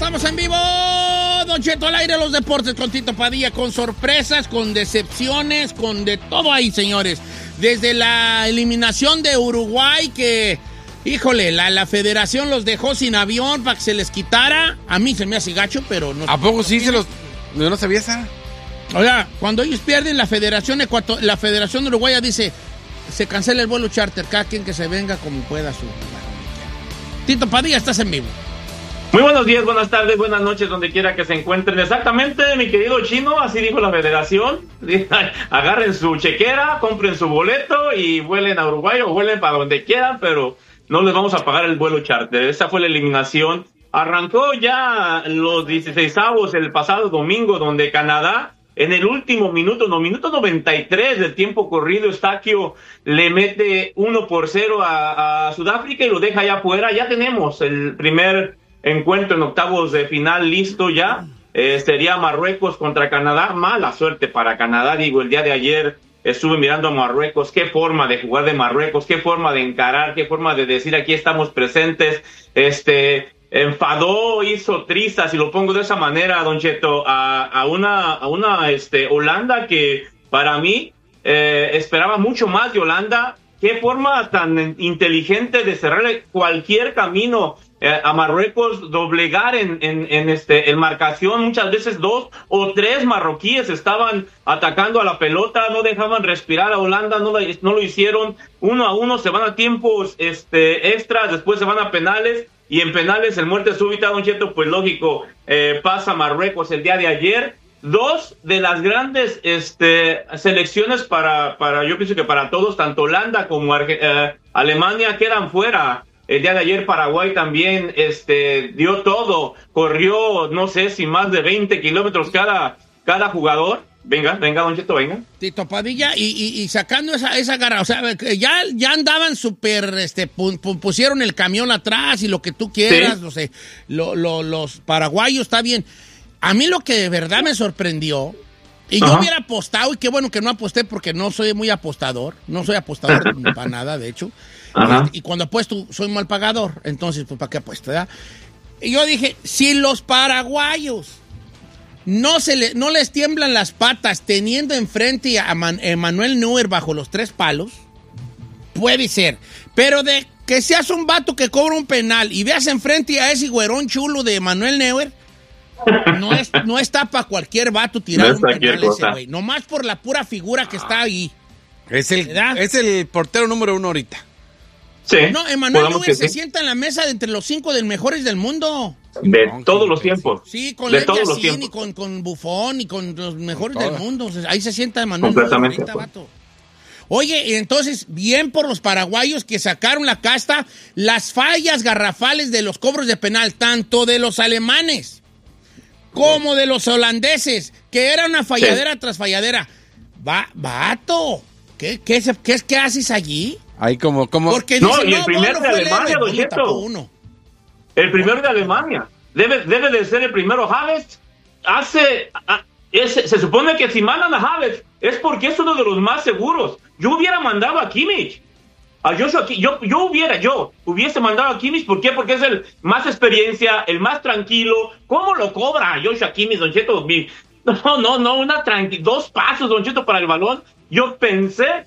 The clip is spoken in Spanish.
Estamos en vivo, Don Cheto al aire, los deportes con Tito Padilla, con sorpresas, con decepciones, con de todo ahí, señores. Desde la eliminación de Uruguay, que, híjole, la federación los dejó sin avión para que se les quitara. A mí se me hace gacho, pero no. ¿A poco sí se los...? Yo no sabía esa. Oiga, cuando ellos pierden, la federación uruguaya dice, se cancela el vuelo charter, cada quien que se venga como pueda su... Tito Padilla, estás en vivo. Muy buenos días, buenas tardes, buenas noches, donde quiera que se encuentren. Exactamente, mi querido Chino, así dijo la federación. Agarren su chequera, compren su boleto y vuelen a Uruguay o vuelen para donde quieran, pero no les vamos a pagar el vuelo charter. Esa fue la eliminación. Arrancó ya los 16avos el pasado domingo, donde Canadá, en el último minuto, minuto 93 del tiempo corrido, Eustaquio le mete 1-0 a Sudáfrica y lo deja allá afuera. Ya tenemos el primer encuentro en octavos de final listo ya. Sería Marruecos contra Canadá. Mala suerte para Canadá, digo, el día de ayer estuve mirando a Marruecos, qué forma de jugar de Marruecos, qué forma de encarar, qué forma de decir aquí estamos presentes. Enfadó, hizo trizas, y lo pongo de esa manera, Don Cheto, a una Holanda que para mí esperaba mucho más de Holanda. Qué forma tan inteligente de cerrarle cualquier camino a Marruecos, doblegar en marcación. Muchas veces 2 o 3 marroquíes estaban atacando a la pelota, no dejaban respirar a Holanda, no lo hicieron. 1-1, se van a tiempos extras, después se van a penales, y en penales, en muerte súbita, Don Cheto, pues lógico, pasa Marruecos el día de ayer. 2 de las grandes selecciones para yo pienso que para todos, tanto Holanda como Alemania, quedan fuera. El día de ayer Paraguay también dio todo, corrió no sé si más de 20 kilómetros cada jugador. Venga, Don Cheto, venga. Tito Padilla, y sacando esa garra, o sea, ya andaban súper, pusieron el camión atrás y lo que tú quieras, sí. No sé, los paraguayos, está bien. A mí lo que de verdad me sorprendió, y yo hubiera apostado, y qué bueno que no aposté porque no soy muy apostador, no soy apostador para nada, de hecho, y cuando apuesto soy mal pagador, entonces, pues, ¿para qué apuesto, verdad? Y yo dije, si los paraguayos no les tiemblan las patas teniendo enfrente a Manuel Neuer bajo los 3 palos, puede ser, pero de que seas un vato que cobra un penal y veas enfrente a ese güerón chulo de Manuel Neuer, no está para cualquier vato tirar un penal ese güey, nomás por la pura figura que está ahí. Es el portero número 1 ahorita. Sí, no, Emmanuel Neuer se sienta en la mesa de entre los 5 del mejores del mundo. De todos los tiempos. Sí, con Leviasin y con Buffon y con los mejores del mundo. Ahí se sienta Emmanuel Neuer ahorita, vato. Oye, entonces, bien por los paraguayos que sacaron la casta, las fallas garrafales de los cobros de penal, tanto de los alemanes como de los holandeses, que era una falladera tras falladera. Vato, ¿qué haces allí? Ahí como... Porque no, y el primero de Alemania, Don Cheto. El primero de Alemania. Debe de ser el primero. Havertz se supone que si mandan a Havertz es porque es uno de los más seguros. Yo hubiera mandado a Kimmich. A Joshua, yo hubiese mandado a Kimmich. ¿Por qué? Porque es el más experiencia, el más tranquilo. ¿Cómo lo cobra Joshua Kimmich, Don Cheto? No, 2 pasos, Don Cheto, para el balón. Yo pensé